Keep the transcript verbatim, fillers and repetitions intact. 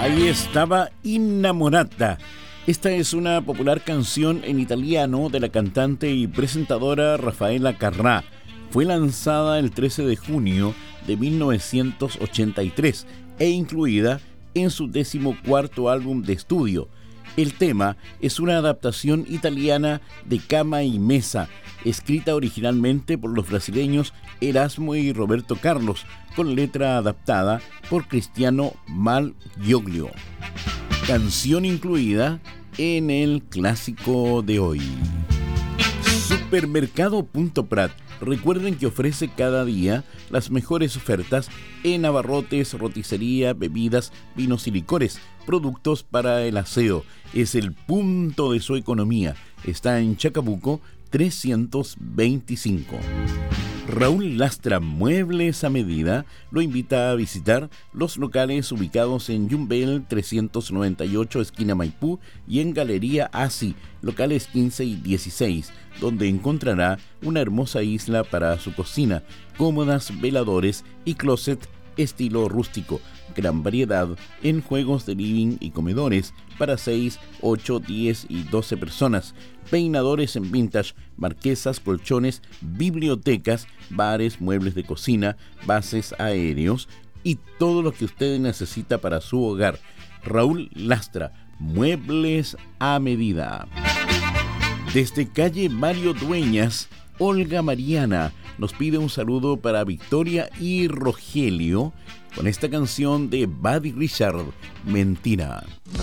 Ahí estaba Innamorata. Esta es una popular canción en italiano de la cantante y presentadora Raffaella Carrà. Fue lanzada el trece de junio de mil novecientos ochenta y tres e incluida en su decimocuarto álbum de estudio. El tema es una adaptación italiana de Cama y Mesa, escrita originalmente por los brasileños Erasmo y Roberto Carlos, con letra adaptada por Cristiano Malgioglio. Canción incluida en el clásico de hoy. Supermercado Punto Prat. Recuerden que ofrece cada día las mejores ofertas en abarrotes, roticería, bebidas, vinos y licores, productos para el aseo. Es el punto de su economía. Está en Chacabuco trescientos veinticinco. Raúl Lastra Muebles a Medida lo invita a visitar los locales ubicados en Yumbel trescientos noventa y ocho, esquina Maipú, y en Galería Asi, locales quince y dieciséis, donde encontrará una hermosa isla para su cocina, cómodas, veladores y closet estilo rústico. Gran variedad en juegos de living y comedores para seis, ocho, diez y doce personas. Peinadores en vintage, marquesas, colchones, bibliotecas, bares, muebles de cocina, bases aéreos y todo lo que usted necesita para su hogar. Raúl Lastra, Muebles a Medida. Desde calle Mario Dueñas, Olga Mariana nos pide un saludo para Victoria y Rogelio con esta canción de Buddy Richard, Mentira.